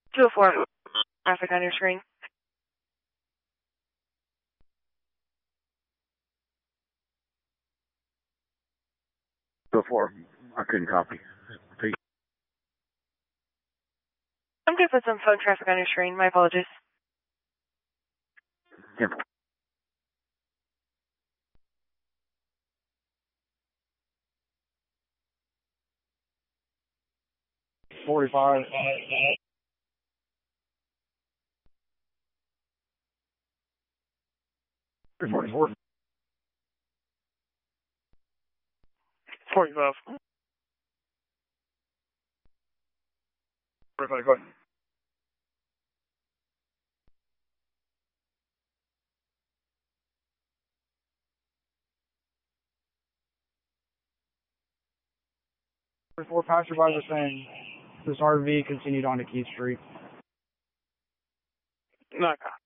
204, traffic on your screen. 204, I couldn't copy. I'm going to put some phone traffic on your screen. My apologies. 10. 45. 44. 45. 45. 44 passersby were saying this RV continued on to Keith Street. Not copy.